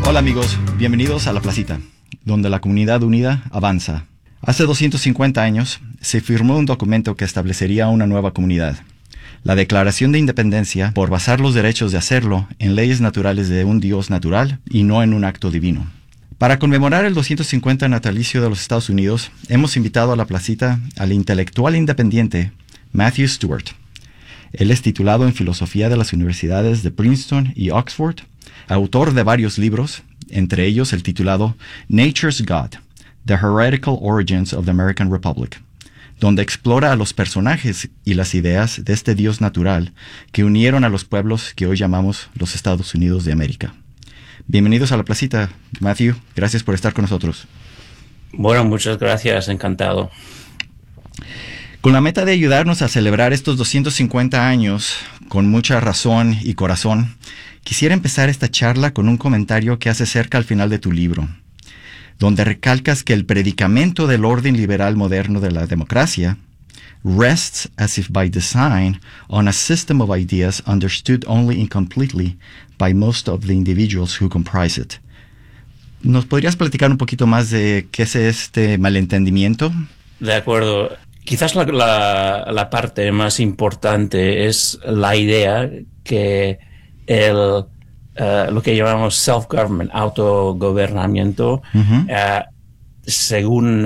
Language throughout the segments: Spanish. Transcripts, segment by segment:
Hola amigos, bienvenidos a La Placita, donde la comunidad unida avanza. Hace 250 años se firmó un documento que establecería una nueva comunidad, la Declaración de Independencia, por basar los derechos de hacerlo en leyes naturales de un Dios natural y no en un acto divino. Para conmemorar el 250 natalicio de los Estados Unidos, hemos invitado a La Placita al intelectual independiente Matthew Stewart. Él es titulado en Filosofía de las Universidades de Princeton y Oxford, autor de varios libros, entre ellos el titulado Nature's God, The Heretical Origins of the American Republic, donde explora a los personajes y las ideas de este Dios natural que unieron a los pueblos que hoy llamamos los Estados Unidos de América. Bienvenidos a La Placita, Matthew. Gracias por estar con nosotros. Bueno, muchas gracias. Encantado. Con la meta de ayudarnos a celebrar estos 250 años con mucha razón y corazón, quisiera empezar esta charla con un comentario que hace cerca al final de tu libro, donde recalcas que el predicamento del orden liberal moderno de la democracia rests as if by design on a system of ideas understood only incompletely by most of the individuals who comprise it. ¿Nos podrías platicar un poquito más de qué es este malentendimiento? De acuerdo. Quizás la parte más importante es la idea que lo que llamamos self-government, autogobernamiento, según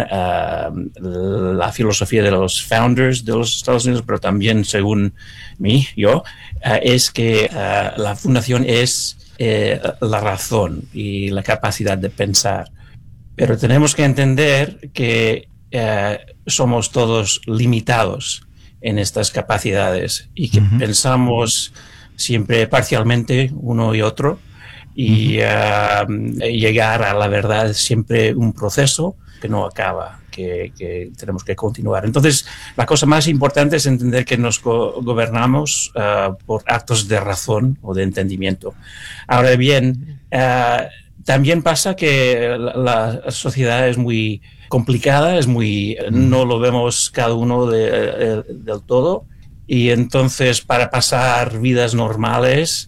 la filosofía de los founders de los Estados Unidos, pero también según yo, es que la fundación es la razón y la capacidad de pensar. Pero tenemos que entender que somos todos limitados en estas capacidades y que pensamos siempre parcialmente uno y otro, y llegar a la verdad es siempre un proceso que no acaba, que tenemos que continuar. Entonces, la cosa más importante es entender que nos gobernamos por actos de razón o de entendimiento. Ahora bien, también pasa que la sociedad es muy complicada, no lo vemos cada uno del todo, y entonces para pasar vidas normales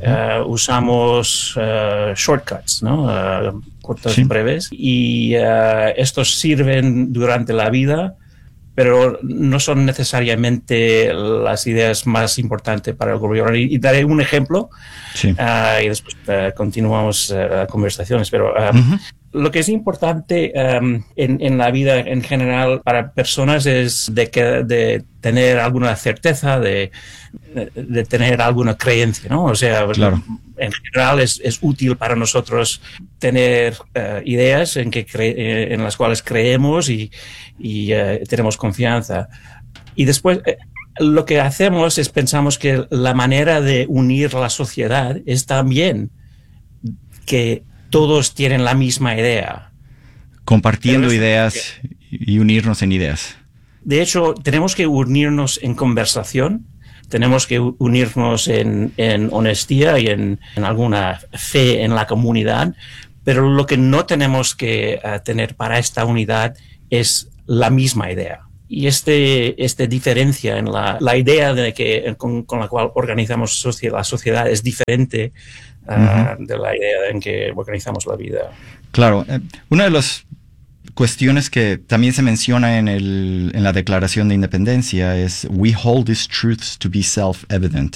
usamos shortcuts, ¿no? Cortos y breves, y estos sirven durante la vida, pero no son necesariamente las ideas más importantes para el gobierno. Y daré un ejemplo, y después continuamos conversaciones, pero lo que es importante en la vida en general para personas es de tener alguna certeza, de tener alguna creencia, ¿no? O sea, claro, en general es útil para nosotros tener ideas en las cuales creemos y tenemos confianza. Y después lo que hacemos es pensamos que la manera de unir la sociedad es también que todos tienen la misma idea. Compartiendo ideas y unirnos en ideas. De hecho, tenemos que unirnos en conversación, tenemos que unirnos en honestidad y en alguna fe en la comunidad, pero lo que no tenemos que tener para esta unidad es la misma idea. Y esta diferencia en la idea de que con la cual organizamos la sociedad es diferente de la idea en que organizamos la vida. Claro. Una de las cuestiones que también se menciona en la Declaración de Independencia es "We hold these truths to be self-evident".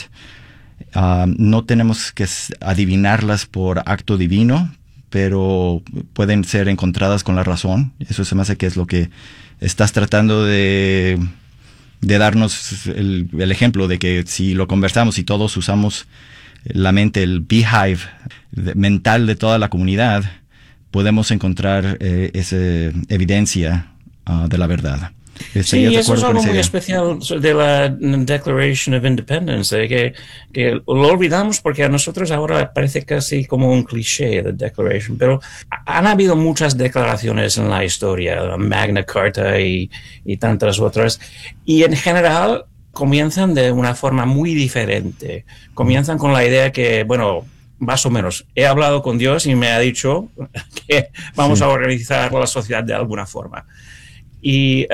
No tenemos que adivinarlas por acto divino, pero pueden ser encontradas con la razón. Eso se me hace que es lo que estás tratando de darnos el ejemplo de que si lo conversamos y todos usamos la mente, el beehive mental de toda la comunidad, podemos encontrar esa evidencia de la verdad. Sí, eso es algo muy especial de la Declaration of Independence, que lo olvidamos porque a nosotros ahora parece casi como un cliché de Declaration, pero han habido muchas declaraciones en la historia, Magna Carta y tantas otras, y en general comienzan de una forma muy diferente. Comienzan con la idea que, bueno, más o menos, he hablado con Dios y me ha dicho que vamos a organizar la sociedad de alguna forma. Y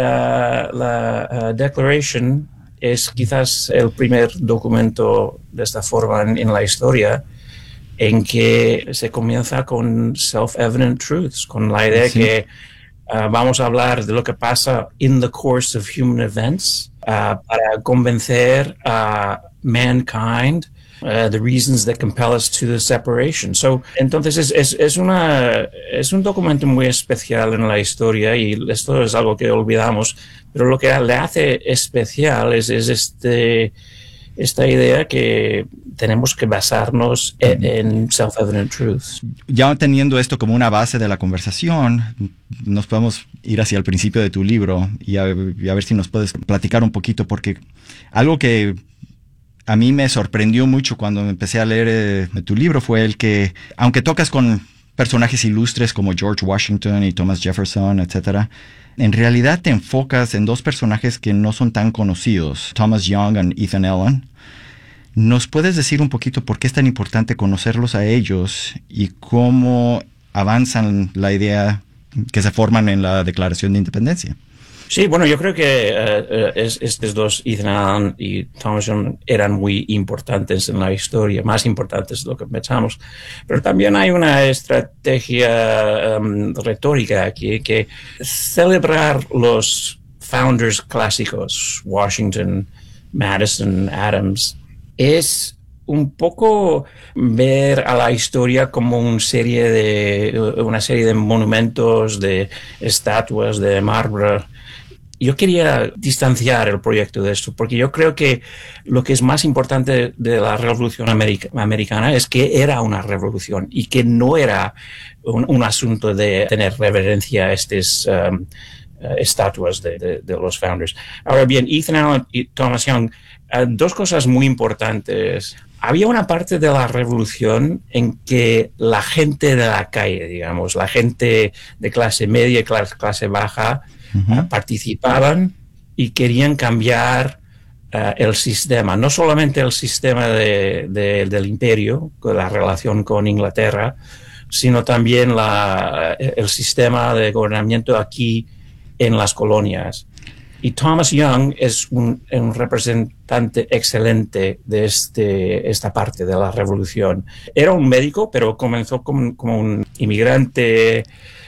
la Declaration es quizás el primer documento de esta forma en la historia en que se comienza con self-evident truths, con la idea que vamos a hablar de lo que pasa in the course of human events para convencer a mankind the reasons that compel us to the separation. Entonces es un documento muy especial en la historia, y esto es algo que olvidamos, pero lo que le hace especial es esta idea que tenemos que basarnos en self-evident truths. Ya teniendo esto como una base de la conversación, nos podemos ir hacia el principio de tu libro y a ver si nos puedes platicar un poquito, porque algo que a mí me sorprendió mucho cuando empecé a leer tu libro fue el que, aunque tocas con personajes ilustres como George Washington y Thomas Jefferson, etcétera, en realidad te enfocas en dos personajes que no son tan conocidos, Thomas Young y Ethan Allen. ¿Nos puedes decir un poquito por qué es tan importante conocerlos a ellos y cómo avanzan la idea que se forman en la Declaración de Independencia? Sí, bueno, yo creo que estos dos, Ethan Allen y Thomas Young, eran muy importantes en la historia, más importantes de lo que pensamos. Pero también hay una estrategia retórica aquí, que celebrar los founders clásicos, Washington, Madison, Adams, es un poco ver a la historia como una serie de monumentos, de estatuas de mármol. Yo quería distanciar el proyecto de esto, porque yo creo que lo que es más importante de la Revolución Americana es que era una revolución y que no era un asunto de tener reverencia a estas estatuas de los founders. Ahora bien, Ethan Allen y Thomas Young, dos cosas muy importantes. Había una parte de la revolución en que la gente de la calle, digamos, la gente de clase media y clase baja, participaban y querían cambiar el sistema, no solamente el sistema del imperio, con la relación con Inglaterra, sino también el sistema de gobernamiento aquí en las colonias. Y Thomas Young es un representante excelente de esta parte de la revolución. Era un médico, pero comenzó como un inmigrante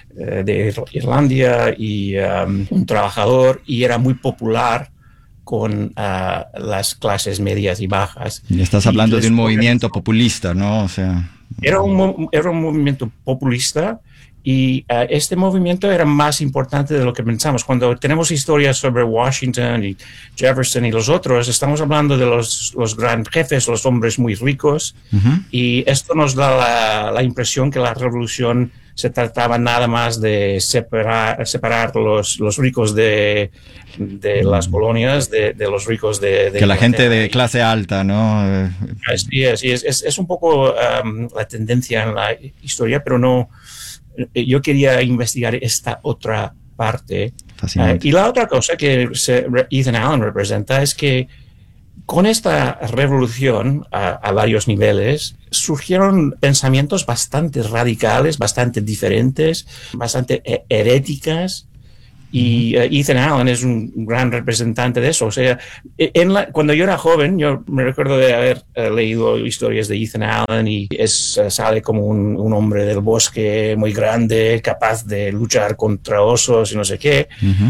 de Irlanda y un trabajador, y era muy popular con las clases medias y bajas. Y estás hablando de un movimiento populista, ¿no? O sea, era un movimiento populista, y este movimiento era más importante de lo que pensamos. Cuando tenemos historias sobre Washington y Jefferson y los otros, estamos hablando de los grandes jefes, los hombres muy ricos, y esto nos da la impresión que la revolución se trataba nada más de separar los ricos de las colonias, de los ricos de que la gente de clase alta, ¿no? Sí, es un poco la tendencia en la historia, pero no. Yo quería investigar esta otra parte. Y la otra cosa que Ethan Allen representa es que con esta revolución a varios niveles surgieron pensamientos bastante radicales, bastante diferentes, bastante heréticas. Y Ethan Allen es un gran representante de eso. O sea, cuando yo era joven, yo me recuerdo de haber leído historias de Ethan Allen, y sale como un hombre del bosque muy grande, capaz de luchar contra osos y no sé qué.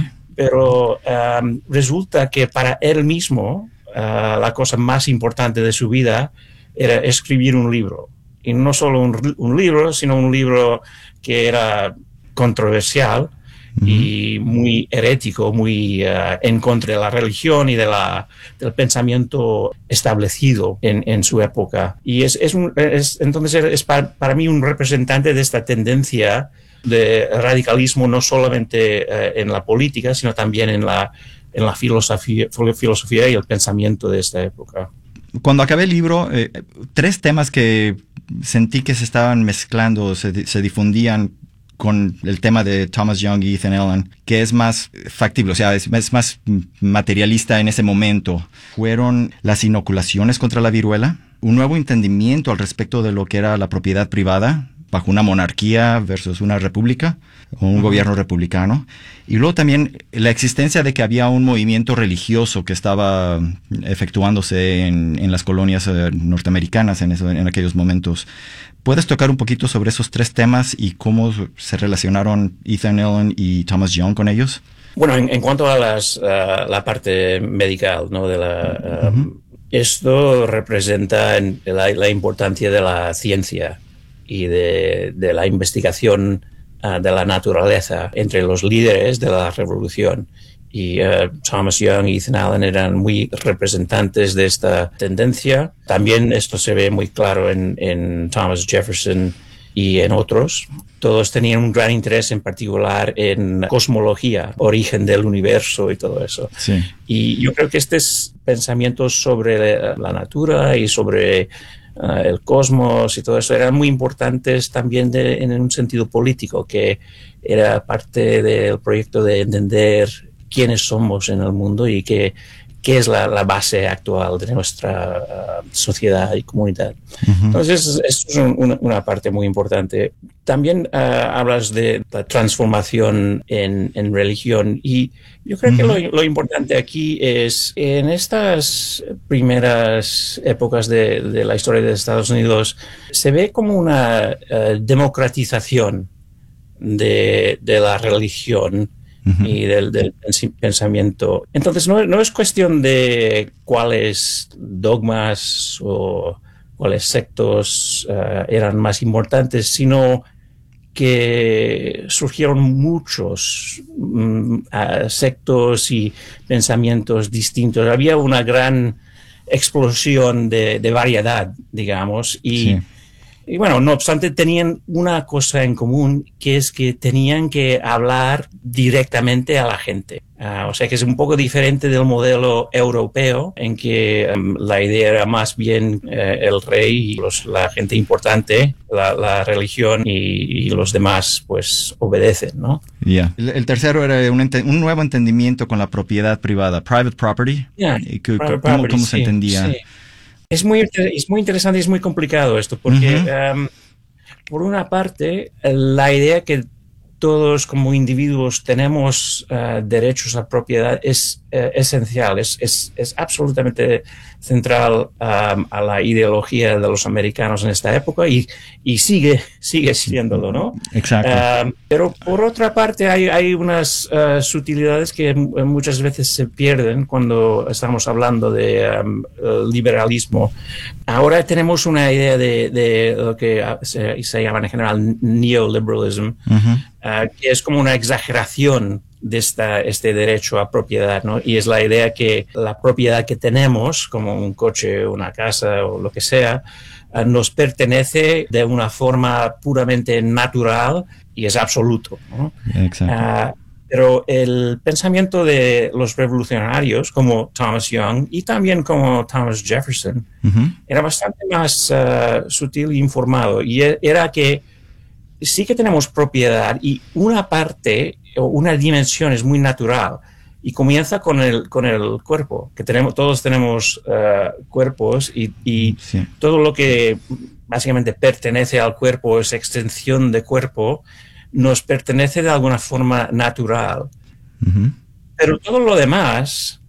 Pero resulta que para él mismo la cosa más importante de su vida era escribir un libro. Y no solo un libro, sino un libro que era controversial y muy herético, muy en contra de la religión y del pensamiento establecido en su época. Y entonces es para mí un representante de esta tendencia de radicalismo, no solamente en la política, sino también en la filosofía y el pensamiento de esta época. Cuando acabé el libro, tres temas que sentí que se estaban mezclando, se difundían con el tema de Thomas Young y Ethan Allen, que es más factible, o sea, es más materialista en ese momento, fueron las inoculaciones contra la viruela, un nuevo entendimiento al respecto de lo que era la propiedad privada, bajo una monarquía versus una república o un gobierno republicano. Y luego también la existencia de que había un movimiento religioso que estaba efectuándose en las colonias norteamericanas en aquellos momentos. ¿Puedes tocar un poquito sobre esos tres temas y cómo se relacionaron Ethan Allen y Thomas Young con ellos? Bueno, en cuanto a la parte medical, ¿no? Esto representa la importancia de la ciencia y de la investigación de la naturaleza entre los líderes de la revolución. Y Thomas Young y Ethan Allen eran muy representantes de esta tendencia. También esto se ve muy claro en Thomas Jefferson y en otros. Todos tenían un gran interés en particular en cosmología, origen del universo y todo eso. Sí. Y yo creo que estos pensamientos sobre la natura y sobre el cosmos y todo eso eran muy importantes también en un sentido político, que era parte del proyecto de entender quiénes somos en el mundo y qué es la base actual de nuestra sociedad y comunidad. Entonces, esto es una parte muy importante. También hablas de la transformación en religión, y yo creo que lo importante aquí es, en estas primeras épocas de la historia de Estados Unidos, se ve como una democratización de la religión y del pensamiento. Entonces no es cuestión de cuáles dogmas o cuáles sectos eran más importantes, sino que surgieron muchos sectos y pensamientos distintos. Había una gran explosión de variedad, digamos, y bueno, no obstante, tenían una cosa en común, que es que tenían que hablar directamente a la gente. O sea que es un poco diferente del modelo europeo, en que la idea era más bien el rey y la gente importante, la religión, y los demás pues obedecen, ¿no? Yeah. El tercero era un nuevo entendimiento con la propiedad privada, private property. Yeah, ¿Cómo se entendía? Sí. Es muy interesante y es muy complicado esto, porque por una parte, la idea que todos como individuos tenemos derechos a propiedad es esencial, es absolutamente central a la ideología de los americanos en esta época, y sigue siéndolo, ¿no? Exacto. Pero por otra parte hay unas sutilidades que muchas veces se pierden cuando estamos hablando de liberalismo. Ahora tenemos una idea de lo que se llama en general neoliberalism, que es como una exageración de este derecho a propiedad, ¿no? Y es la idea que la propiedad que tenemos, como un coche, una casa o lo que sea, nos pertenece de una forma puramente natural y es absoluto, ¿no? Exacto. Pero el pensamiento de los revolucionarios como Thomas Young y también como Thomas Jefferson era bastante más sutil e informado, y era que sí que tenemos propiedad, y una parte o una dimensión es muy natural, y comienza con el cuerpo, que todos tenemos cuerpos, y sí. todo lo que básicamente pertenece al cuerpo, es extensión de cuerpo, nos pertenece de alguna forma natural. Pero todo lo demás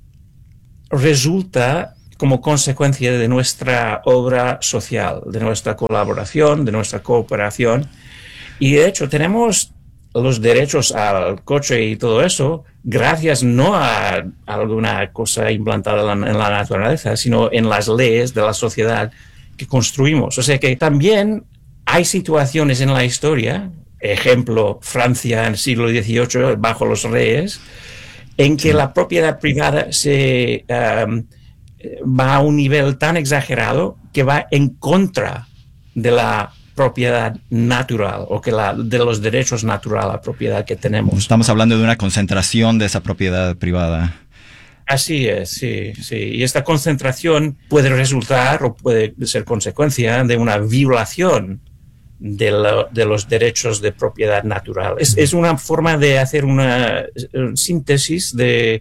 resulta como consecuencia de nuestra obra social, de nuestra colaboración, de nuestra cooperación. Y de hecho tenemos los derechos al coche y todo eso gracias no a alguna cosa implantada en la naturaleza, sino en las leyes de la sociedad que construimos. O sea que también hay situaciones en la historia, ejemplo, Francia en el siglo XVIII, bajo los reyes, en que la propiedad privada se va a un nivel tan exagerado que va en contra de la propiedad natural, o de los derechos naturales a propiedad que tenemos. Estamos hablando de una concentración de esa propiedad privada. Así es, sí. Y esta concentración puede resultar o puede ser consecuencia de una violación de los derechos de propiedad natural. Es una forma de hacer una síntesis de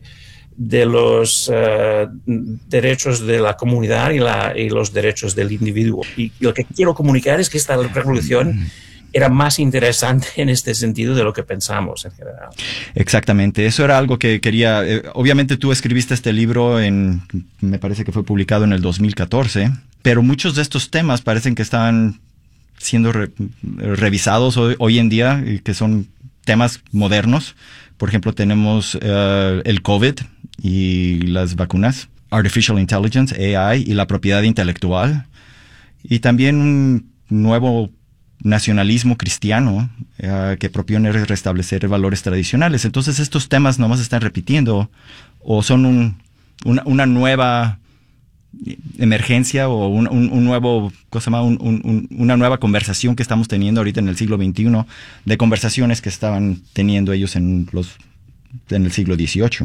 los derechos de la comunidad y los derechos del individuo. Y lo que quiero comunicar es que esta revolución era más interesante en este sentido de lo que pensamos en general. Exactamente, eso era algo que quería. Obviamente tú escribiste este libro me parece que fue publicado en el 2014, pero muchos de estos temas parecen que están siendo revisados hoy en día, que son temas modernos. Por ejemplo, tenemos el COVID y las vacunas, Artificial Intelligence, AI, y la propiedad intelectual, y también un nuevo nacionalismo cristiano que propone restablecer valores tradicionales. Entonces estos temas nomás se están repitiendo o son una nueva emergencia o un nuevo, una nueva conversación que estamos teniendo ahorita en el siglo XXI, de conversaciones que estaban teniendo ellos en el siglo XVIII.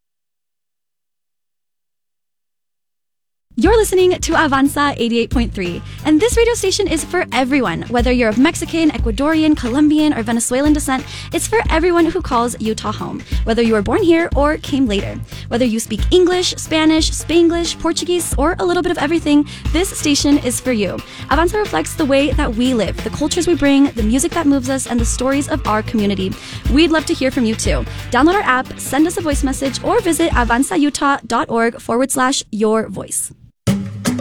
You're listening to Avanza 88.3, and this radio station is for everyone. Whether you're of Mexican, Ecuadorian, Colombian, or Venezuelan descent, it's for everyone who calls Utah home, whether you were born here or came later. Whether you speak English, Spanish, Spanglish, Portuguese, or a little bit of everything, this station is for you. Avanza reflects the way that we live, the cultures we bring, the music that moves us, and the stories of our community. We'd love to hear from you too. Download our app, send us a voice message, or visit avanzautah.org/your voice.